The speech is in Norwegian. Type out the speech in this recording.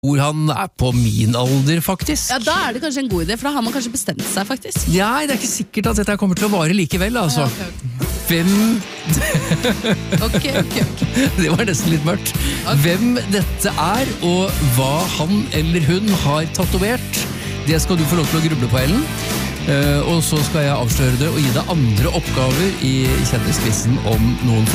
Hvor han på min alder, faktisk. Ja, da det kanskje en god idé, for da har man kanskje bestemt seg, faktisk. Nei, det ikke sikkert at dette kommer til å vare likevel, altså. Ja, okay. Hvem... Ok. Det var nesten litt mørkt. Hvem dette og hva han eller hun har tatovert, det skal du få lov til å gruble på, Ellen. Og så skal jeg avsløre det og gi deg andre oppgaver i kjendisquizen om noen